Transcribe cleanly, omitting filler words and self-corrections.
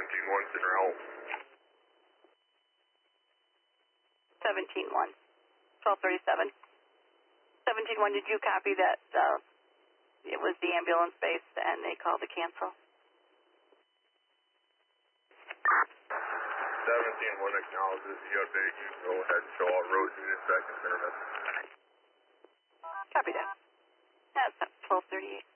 17-1, send her out. 17-1, 1237. 17-1, did you copy that it was the ambulance base and they called to cancel? 17-1 acknowledges the update. You go ahead and show all roads units back in service. Copy that. That's 1238.